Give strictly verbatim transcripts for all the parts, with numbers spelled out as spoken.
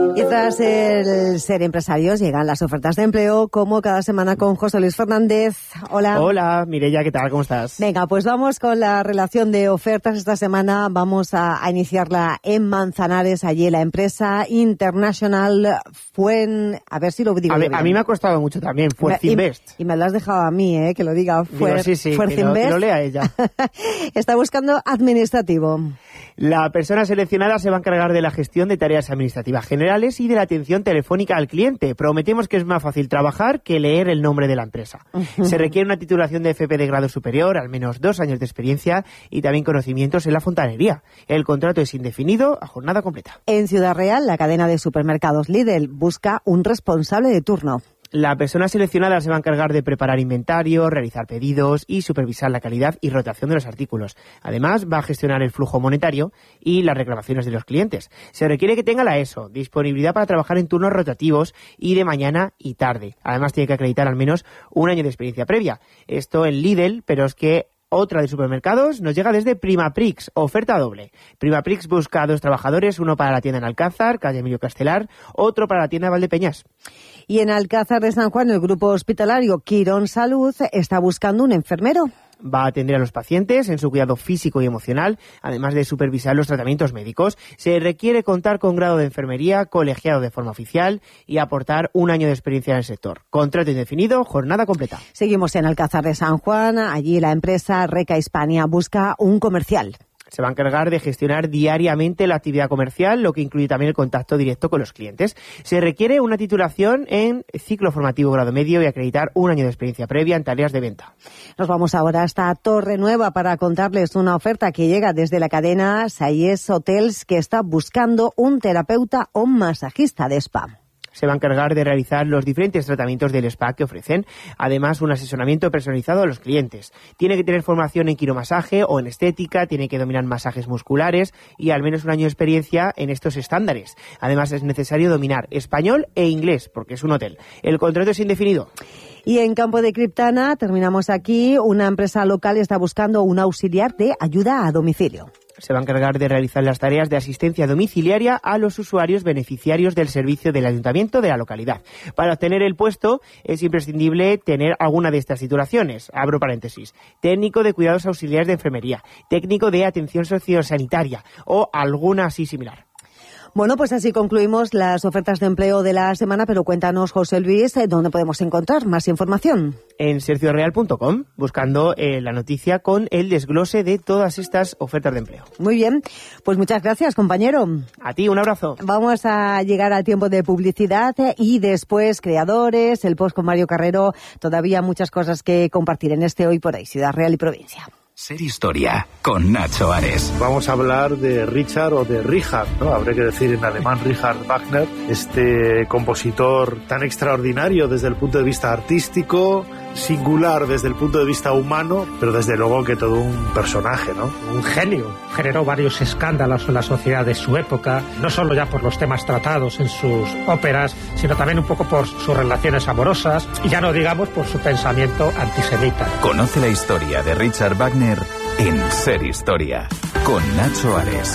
Y tras el ser empresarios llegan las ofertas de empleo, como cada semana con José Luis Fernández. Hola. Hola, Mireia, ¿qué tal? ¿Cómo estás? Venga, pues vamos con la relación de ofertas. Esta semana vamos a, a iniciarla en Manzanares, allí la empresa International Fuen... A ver si lo digo a, bien. A mí me ha costado mucho también, Fuercinvest. Y, y me lo has dejado a mí, ¿eh? Que lo diga. Fuer, Digo, sí, sí, Fuercinvest. que lo, que lo lea ella. Está buscando administrativo. La persona seleccionada se va a encargar de la gestión de tareas administrativas generales y de la atención telefónica al cliente. Prometemos que es más fácil trabajar que leer el nombre de la empresa. Se requiere una titulación de F P de grado superior, al menos dos años de experiencia y también conocimientos en la fontanería. El contrato es indefinido a jornada completa. En Ciudad Real, la cadena de supermercados Lidl busca un responsable de turno. La persona seleccionada se va a encargar de preparar inventario, realizar pedidos y supervisar la calidad y rotación de los artículos. Además, va a gestionar el flujo monetario y las reclamaciones de los clientes. Se requiere que tenga la ESO, disponibilidad para trabajar en turnos rotativos y de mañana y tarde. Además, tiene que acreditar al menos un año de experiencia previa. Esto en Lidl, pero es que otra de supermercados nos llega desde Primaprix, oferta doble. Primaprix busca a dos trabajadores, uno para la tienda en Alcázar, calle Emilio Castelar, otro para la tienda de Valdepeñas. Y en Alcázar de San Juan, el grupo hospitalario Quirón Salud está buscando un enfermero. Va a atender a los pacientes en su cuidado físico y emocional, además de supervisar los tratamientos médicos. Se requiere contar con grado de enfermería, colegiado de forma oficial y aportar un año de experiencia en el sector. Contrato indefinido, jornada completa. Seguimos en Alcázar de San Juan. Allí la empresa Reca Hispania busca un comercial. Se va a encargar de gestionar diariamente la actividad comercial, lo que incluye también el contacto directo con los clientes. Se requiere una titulación en ciclo formativo grado medio y acreditar un año de experiencia previa en tareas de venta. Nos vamos ahora hasta Torre Nueva para contarles una oferta que llega desde la cadena Sayes Hotels, que está buscando un terapeuta o masajista de spa. Se va a encargar de realizar los diferentes tratamientos del spa que ofrecen. Además, un asesoramiento personalizado a los clientes. Tiene que tener formación en quiromasaje o en estética, tiene que dominar masajes musculares y al menos un año de experiencia en estos estándares. Además, es necesario dominar español e inglés, porque es un hotel. El contrato es indefinido. Y en Campo de Criptana, terminamos aquí, una empresa local está buscando un auxiliar de ayuda a domicilio. Se va a encargar de realizar las tareas de asistencia domiciliaria a los usuarios beneficiarios del servicio del ayuntamiento de la localidad. Para obtener el puesto es imprescindible tener alguna de estas titulaciones. Abro paréntesis. Técnico de cuidados auxiliares de enfermería, técnico de atención sociosanitaria o alguna así similar. Bueno, pues así concluimos las ofertas de empleo de la semana, pero cuéntanos, José Luis, ¿dónde podemos encontrar más información? En sergio real punto com, buscando eh, la noticia con el desglose de todas estas ofertas de empleo. Muy bien, pues muchas gracias, compañero. A ti, un abrazo. Vamos a llegar al tiempo de publicidad y después creadores, el post con Mario Carrero, todavía muchas cosas que compartir en este Hoy por Hoy, Ciudad Real y Provincia. Ser Historia, con Nacho Ares. Vamos a hablar de Richard o de Richard, ¿no? Habría que decir en alemán Richard Wagner, este compositor tan extraordinario desde el punto de vista artístico, singular desde el punto de vista humano, pero desde luego que todo un personaje, ¿no? Un genio. Generó varios escándalos en la sociedad de su época, no solo ya por los temas tratados en sus óperas, sino también un poco por sus relaciones amorosas y ya no digamos por su pensamiento antisemita. Conoce la historia de Richard Wagner en Ser Historia, con Nacho Ares.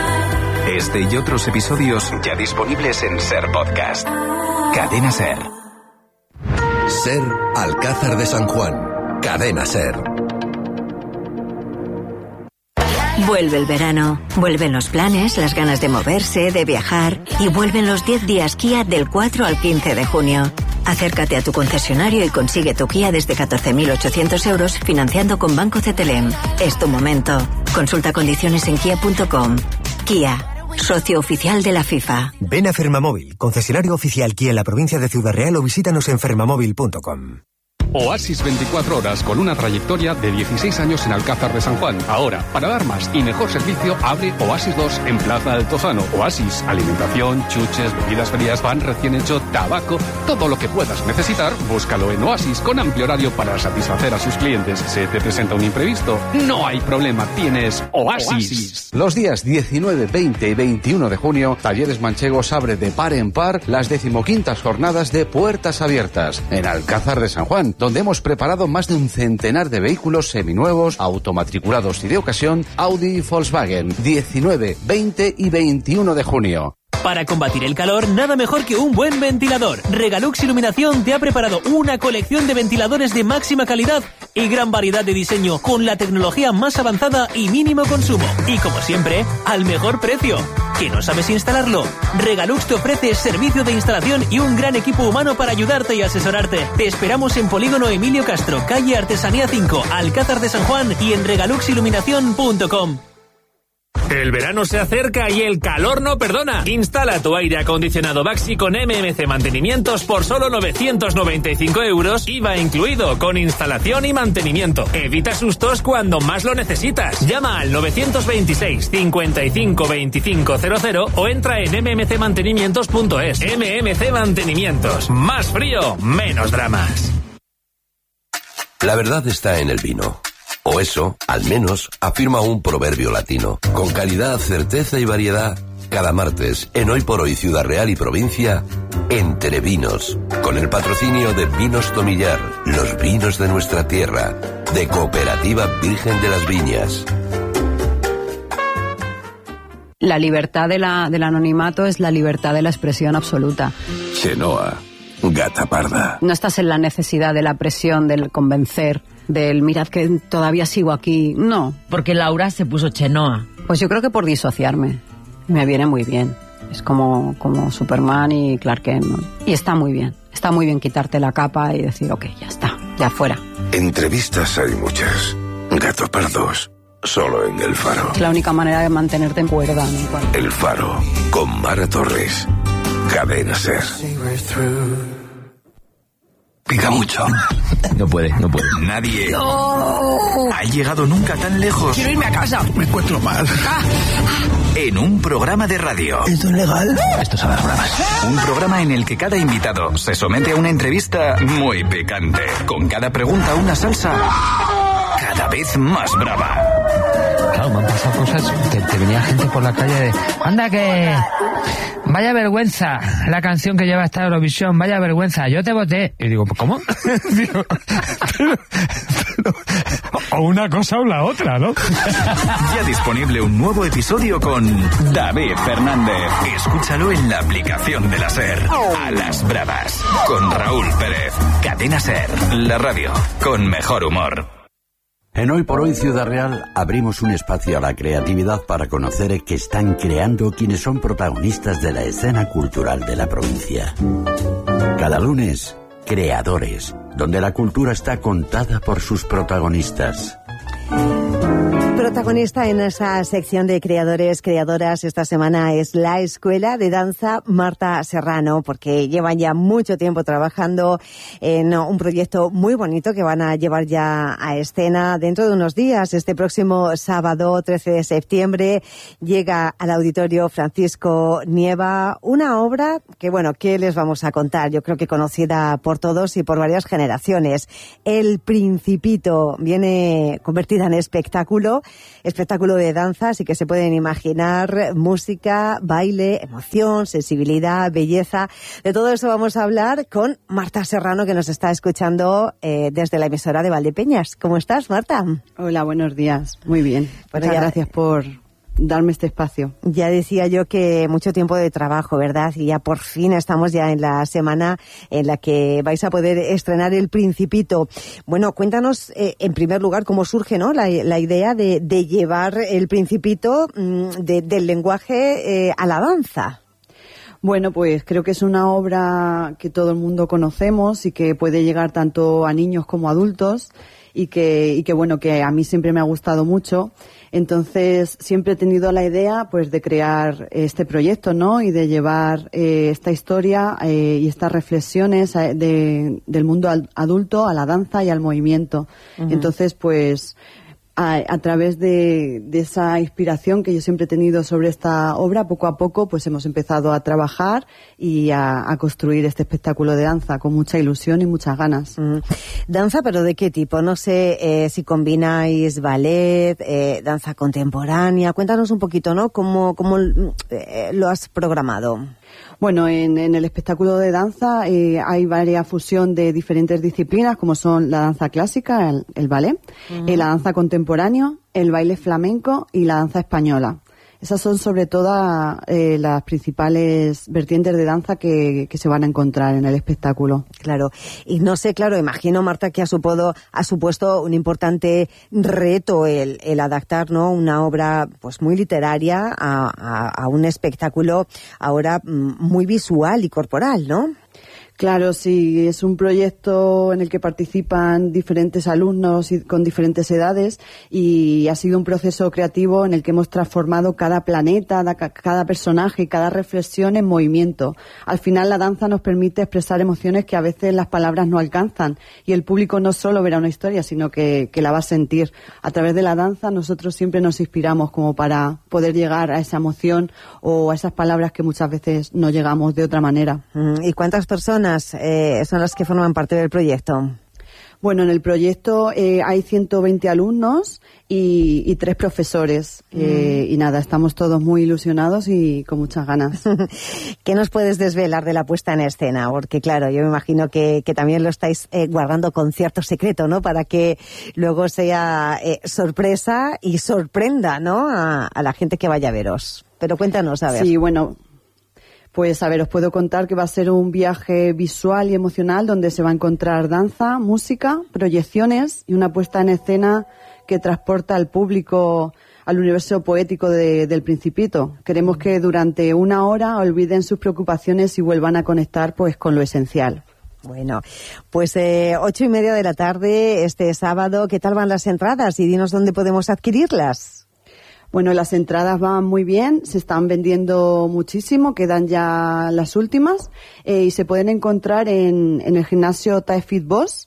Este y otros episodios ya disponibles en Ser Podcast. Cadena Ser. Ser Alcázar de San Juan. Cadena Ser. Vuelve el verano, vuelven los planes, las ganas de moverse, de viajar y vuelven los diez días Kia del cuatro al quince de junio. Acércate a tu concesionario y consigue tu Kia desde catorce mil ochocientos euros financiando con Banco Cetelem. Es tu momento. Consulta condiciones en kia punto com. Kia, socio oficial de la FIFA. Ven a Fermamóvil, concesionario oficial Kia en la provincia de Ciudad Real o visítanos en fermamóvil punto com. Oasis veinticuatro horas con una trayectoria de dieciséis años en Alcázar de San Juan. Ahora, para dar más y mejor servicio, abre Oasis dos en Plaza Altozano. Oasis, alimentación, chuches, bebidas frías, pan recién hecho, tabaco, todo lo que puedas necesitar, búscalo en Oasis con amplio horario para satisfacer a sus clientes. ¿Se te presenta un imprevisto? No hay problema, tienes Oasis. Oasis. Los días diecinueve, veinte y veintiuno de junio, Talleres Manchegos abre de par en par las decimoquintas jornadas de Puertas Abiertas en Alcázar de San Juan, donde hemos preparado más de un centenar de vehículos seminuevos, automatriculados y de ocasión, Audi y Volkswagen, diecinueve, veinte y veintiuno de junio. Para combatir el calor, nada mejor que un buen ventilador. Regalux Iluminación te ha preparado una colección de ventiladores de máxima calidad y gran variedad de diseño, con la tecnología más avanzada y mínimo consumo. Y como siempre, al mejor precio. ¿Que no sabes instalarlo? Regalux te ofrece servicio de instalación y un gran equipo humano para ayudarte y asesorarte. Te esperamos en Polígono Emilio Castro, calle Artesanía cinco, Alcázar de San Juan, y en regalux iluminación punto com. El verano se acerca y el calor no perdona. Instala tu aire acondicionado Baxi con M M C Mantenimientos por solo novecientos noventa y cinco euros, I V A incluido, con instalación y mantenimiento. Evita sustos cuando más lo necesitas. Llama al novecientos veintiséis, cincuenta y cinco, veinticinco cero cero o entra en eme eme ce mantenimientos punto es. M M C Mantenimientos. Más frío, menos dramas. La verdad está en el vino. O eso, al menos, afirma un proverbio latino. Con calidad, certeza y variedad, cada martes, en Hoy por Hoy Ciudad Real y Provincia, Entre Vinos, con el patrocinio de Vinos Tomillar, los vinos de nuestra tierra, de Cooperativa Virgen de las Viñas. La libertad de la, del anonimato es la libertad de la expresión absoluta. Chenoa, gata parda. No estás en la necesidad de la presión, del convencer, del mirad que todavía sigo aquí. No. Porque Laura se puso Chenoa. Pues yo creo que por disociarme. Me viene muy bien. Es como, como Superman y Clark Kent, ¿no? Y está muy bien. Está muy bien quitarte la capa y decir, ok, ya está, ya fuera. Entrevistas hay muchas. Gato pardos, solo en El Faro. Es la única manera de mantenerte en cuerda, ¿no? El Faro, con Mara Torres. Cadena Ser. Pica mucho. No puede, no puede. Nadie no. ha llegado nunca tan lejos. Quiero irme a casa. Me encuentro mal. Ah. En un programa de radio. ¿Esto es legal? Esto es a las bravas. Un programa en el que cada invitado se somete a una entrevista muy picante. Con cada pregunta una salsa cada vez más brava. Claro, me han pasado cosas. Te, te venía gente por la calle de... Anda que... Vaya vergüenza la canción que lleva esta Eurovisión, vaya vergüenza, yo te voté. Y digo, ¿cómo? digo, pero, pero, o una cosa o la otra, ¿no? Ya disponible un nuevo episodio con David Fernández. Escúchalo en la aplicación de la SER. A las bravas, con Raúl Pérez. Cadena SER, la radio con mejor humor. En Hoy por Hoy Ciudad Real abrimos un espacio a la creatividad para conocer qué están creando quienes son protagonistas de la escena cultural de la provincia. Cada lunes, Creadores, donde la cultura está contada por sus protagonistas. Protagonista en esa sección de creadores, creadoras esta semana es la Escuela de Danza Marta Serrano, porque llevan ya mucho tiempo trabajando en un proyecto muy bonito que van a llevar ya a escena dentro de unos días. Este próximo sábado, trece de septiembre, llega al Auditorio Francisco Nieva una obra que, bueno, ¿qué les vamos a contar? Yo creo que conocida por todos y por varias generaciones. El Principito viene convertida en espectáculo. Espectáculo de danza, así que se pueden imaginar música, baile, emoción, sensibilidad, belleza. De todo eso vamos a hablar con Marta Serrano, que nos está escuchando eh, desde la emisora de Valdepeñas. ¿Cómo estás, Marta? Hola, buenos días. Muy bien. Bueno, Muchas ya... gracias por darme este espacio. Ya decía yo que mucho tiempo de trabajo, ¿verdad? Y ya por fin estamos ya en la semana en la que vais a poder estrenar El Principito. Bueno, cuéntanos eh, en primer lugar cómo surge, ¿no?, la, la idea de, de llevar El Principito mmm, de, del lenguaje eh, a la danza. Bueno, pues creo que es una obra que todo el mundo conocemos y que puede llegar tanto a niños como a adultos y que, y que bueno, que a mí siempre me ha gustado mucho. Entonces, siempre he tenido la idea, pues, de crear este proyecto, ¿no? Y de llevar eh, esta historia eh, y estas reflexiones eh, de, del mundo adulto a la danza y al movimiento. Uh-huh. Entonces, pues, a, a través de, de esa inspiración que yo siempre he tenido sobre esta obra, poco a poco, pues, hemos empezado a trabajar y a, a construir este espectáculo de danza con mucha ilusión y muchas ganas. Uh-huh. ¿Danza, pero de qué tipo? No sé eh, si combináis ballet, eh, danza contemporánea. Cuéntanos un poquito, ¿no? ¿Cómo, cómo eh, lo has programado? Bueno, en, en el espectáculo de danza eh, hay varias fusión de diferentes disciplinas, como son la danza clásica, el, el ballet, uh-huh. eh, la danza contemporánea, el baile flamenco y la danza española. Esas son sobre todo eh, las principales vertientes de danza que, que se van a encontrar en el espectáculo. Claro, y no sé, claro, imagino, Marta, que ha, supodo, ha supuesto un importante reto el, el adaptar, ¿no?, una obra pues muy literaria a, a, a un espectáculo ahora muy visual y corporal, ¿no? Claro, sí, es un proyecto en el que participan diferentes alumnos y con diferentes edades y ha sido un proceso creativo en el que hemos transformado cada planeta, cada personaje, cada reflexión en movimiento. Al final la danza nos permite expresar emociones que a veces las palabras no alcanzan y el público no solo verá una historia, sino que, que la va a sentir. A través de la danza nosotros siempre nos inspiramos como para poder llegar a esa emoción o a esas palabras que muchas veces no llegamos de otra manera. ¿Y cuántas personas Eh, son las que forman parte del proyecto? Bueno, en el proyecto eh, hay ciento veinte alumnos y, y tres profesores. Mm. Eh, y nada, estamos todos muy ilusionados y con muchas ganas. ¿Qué nos puedes desvelar de la puesta en escena? Porque claro, yo me imagino que, que también lo estáis eh, guardando con cierto secreto, ¿no? Para que luego sea eh, sorpresa y sorprenda, ¿no?, a, a la gente que vaya a veros. Pero cuéntanos, a ver. Sí, bueno... Pues a ver, os puedo contar que va a ser un viaje visual y emocional donde se va a encontrar danza, música, proyecciones y una puesta en escena que transporta al público al universo poético de, del Principito. Queremos que durante una hora olviden sus preocupaciones y vuelvan a conectar pues con lo esencial. Bueno, pues eh, ocho y media de la tarde este sábado. ¿Qué tal van las entradas? Y dinos dónde podemos adquirirlas. Bueno, las entradas van muy bien, se están vendiendo muchísimo, quedan ya las últimas eh, y se pueden encontrar en, en el gimnasio Thai Fit Boss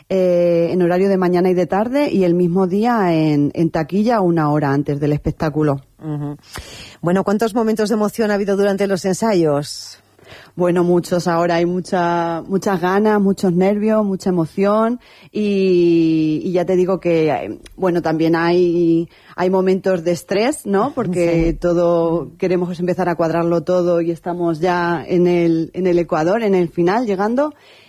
eh, en horario de mañana y de tarde y el mismo día en, en taquilla una hora antes del espectáculo. Uh-huh. Bueno, ¿cuántos momentos de emoción ha habido durante los ensayos? Bueno, muchos. Ahora hay mucha, muchas ganas, muchos nervios, mucha emoción y, y ya te digo que, bueno, también hay, hay momentos de estrés, ¿no? Porque sí. todo, queremos empezar a cuadrarlo todo y estamos ya en el, en el Ecuador, en el final, llegando.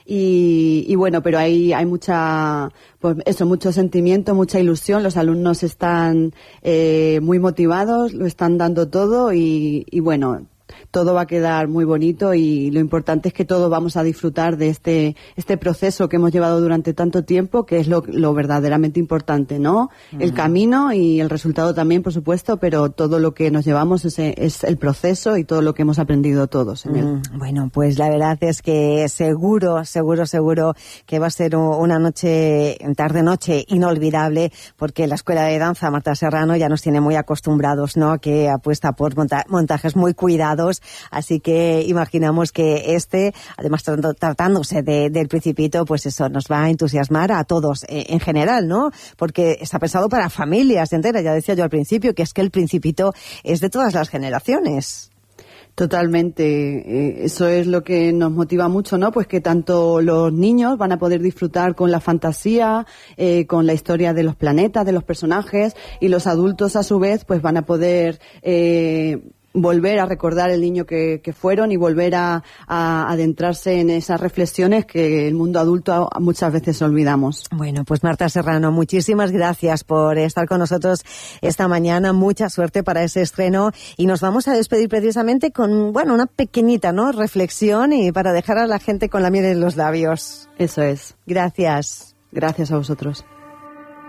Y, y bueno, pero hay, hay mucha, pues eso, mucho sentimiento, mucha ilusión. Los alumnos están eh, muy motivados, lo están dando todo y, y bueno, todo va a quedar muy bonito y lo importante es que todos vamos a disfrutar de este este proceso que hemos llevado durante tanto tiempo, que es lo, lo verdaderamente importante, ¿no? Uh-huh. El camino y el resultado también, por supuesto, pero todo lo que nos llevamos es, es el proceso y todo lo que hemos aprendido todos en él. Uh-huh. Bueno, pues la verdad es que seguro, seguro, seguro que va a ser una noche, tarde-noche inolvidable, porque la Escuela de Danza Marta Serrano ya nos tiene muy acostumbrados, ¿no?, que apuesta por monta- montajes muy cuidados. Así que imaginamos que este, además tratándose de, del Principito, pues eso nos va a entusiasmar a todos eh, en general, ¿no? Porque está pensado para familias enteras. Ya decía yo al principio que es que el Principito es de todas las generaciones. Totalmente, eh, eso es lo que nos motiva mucho, ¿no? Pues que tanto los niños van a poder disfrutar con la fantasía, eh, con la historia de los planetas, de los personajes, y los adultos a su vez pues van a poder eh, volver a recordar el niño que, que fueron y volver a, a adentrarse en esas reflexiones que el mundo adulto muchas veces olvidamos. Bueno, pues Marta Serrano, muchísimas gracias por estar con nosotros esta mañana. Mucha suerte para ese estreno y nos vamos a despedir precisamente con, bueno, una pequeñita, ¿no?, reflexión y para dejar a la gente con la miel en los labios. Eso es. Gracias. Gracias a vosotros.